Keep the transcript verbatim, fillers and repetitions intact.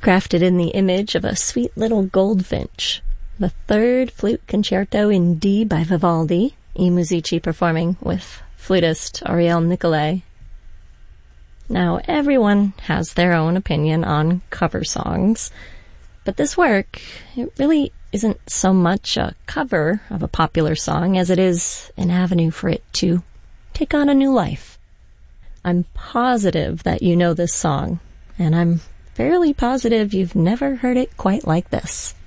crafted in the image of a sweet little goldfinch. The third flute concerto in D by Vivaldi, I Musici performing with flutist Ariel Nicolai. Now, everyone has their own opinion on cover songs, but this work, it really isn't so much a cover of a popular song as it is an avenue for it to take on a new life. I'm positive that you know this song, and I'm fairly positive you've never heard it quite like this.